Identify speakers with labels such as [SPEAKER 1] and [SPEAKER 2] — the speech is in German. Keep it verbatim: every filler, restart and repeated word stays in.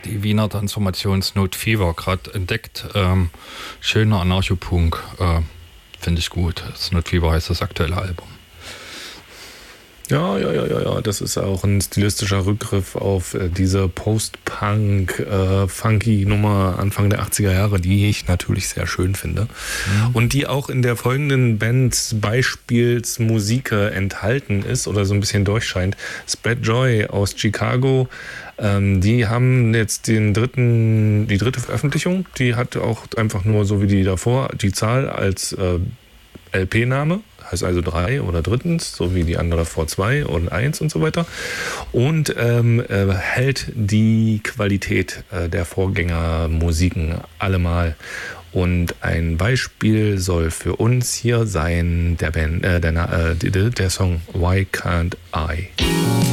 [SPEAKER 1] die Wiener Transformationsnot Fever gerade entdeckt. Ähm, schöner Anarchopunk, äh, finde ich gut. Das Not Fever heißt das aktuelle Album.
[SPEAKER 2] Ja, ja, ja, ja, ja, das ist auch ein stilistischer Rückgriff auf äh, diese Post-Punk-Funky-Nummer Anfang der achtziger Jahre, die ich natürlich sehr schön finde. Mhm. Und die auch in der folgenden Band Beispielsmusik enthalten ist oder so ein bisschen durchscheint. Spread Joy aus Chicago, ähm, die haben jetzt den dritten, die dritte Veröffentlichung, die hat auch einfach nur so wie die davor die Zahl als äh, L P-Name. Heißt also drei oder drittens, so wie die andere vor zwei und eins und so weiter. Und ähm, äh, hält die Qualität äh, der Vorgängermusiken allemal. Und ein Beispiel soll für uns hier sein der, Band, äh, der, äh, der, der Song Why Can't I?